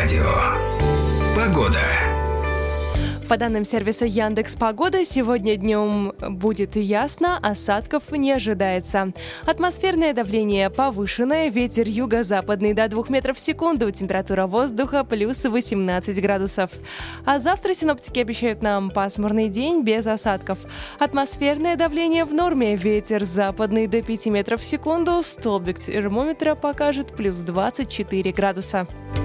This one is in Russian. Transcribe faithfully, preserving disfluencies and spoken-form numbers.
Радио. Погода. По данным сервиса Яндекс.Погода, сегодня днем будет ясно, осадков не ожидается. Атмосферное давление повышенное, ветер юго-западный до двух метров в секунду, температура воздуха плюс восемнадцать градусов. А завтра синоптики обещают нам пасмурный день без осадков. Атмосферное давление в норме, ветер западный до пяти метров в секунду, столбик термометра покажет плюс двадцать четыре градуса.